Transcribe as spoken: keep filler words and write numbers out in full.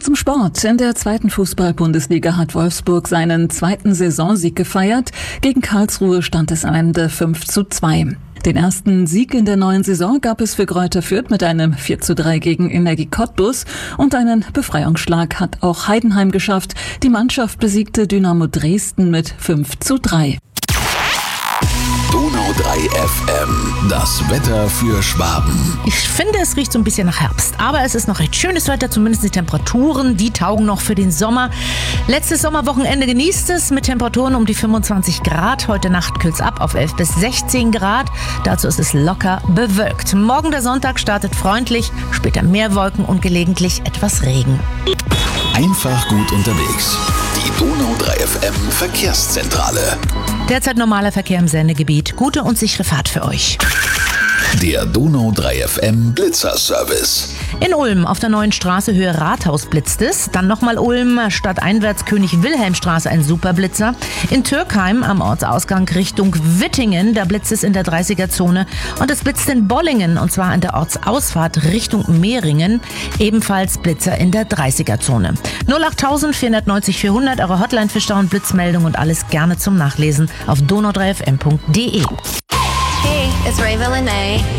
Zum Sport. In der zweiten Fußball-Bundesliga hat Wolfsburg seinen zweiten Saisonsieg gefeiert. Gegen Karlsruhe stand es am Ende fünf zu zwei. Den ersten Sieg in der neuen Saison gab es für Greuther Fürth mit einem vier zu drei gegen Energie Cottbus und einen Befreiungsschlag hat auch Heidenheim geschafft. Die Mannschaft besiegte Dynamo Dresden mit fünf zu drei. Donau drei F M, das Wetter für Schwaben. Ich finde, es riecht so ein bisschen nach Herbst, aber es ist noch recht schönes Wetter, zumindest die Temperaturen, die taugen noch für den Sommer. Letztes Sommerwochenende genießt es mit Temperaturen um die fünfundzwanzig Grad. Heute Nacht kühlt's ab auf elf bis sechzehn Grad. Dazu ist es locker bewölkt. Morgen der Sonntag startet freundlich, später mehr Wolken und gelegentlich etwas Regen. Einfach gut unterwegs. Die Donau drei F M Verkehrszentrale. Derzeit normaler Verkehr im Sendegebiet. Gute und sichere Fahrt für euch. Der Donau drei F M Blitzerservice. In Ulm auf der neuen Straße Höhe Rathaus blitzt es. Dann nochmal Ulm, stadteinwärts König-Wilhelm-Straße ein Superblitzer. In Türkheim am Ortsausgang Richtung Wittingen, da blitzt es in der dreißiger-Zone. Und es blitzt in Bollingen, und zwar an der Ortsausfahrt Richtung Mehringen. Ebenfalls Blitzer in der dreißiger-Zone. null acht vier neun null vierhundert, eure Hotline für Stau- und Blitzmeldung und alles gerne zum Nachlesen auf donau drei f m punkt d e. Hey, it's Ray Villeneuve.